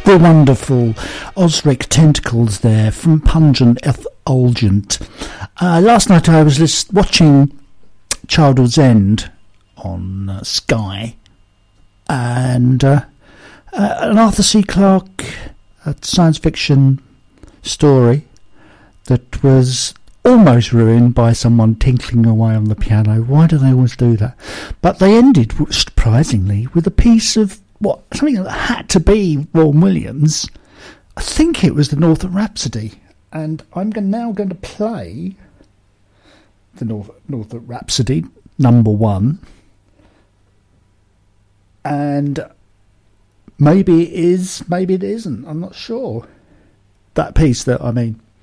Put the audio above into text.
The wonderful Osric Tentacles there from Pungent Effulgent. Last night I was watching Childhood's End on Sky, and an Arthur C. Clarke science fiction story that was almost ruined by someone tinkling away on the piano. Why do they always do that? But they ended, surprisingly, with a piece of something that had to be Vaughan Williams. I think it was the Northern Rhapsody, and I'm now going to play the Northern Rhapsody #1, and maybe it is, maybe it isn't. I'm not sure. That piece that I mean.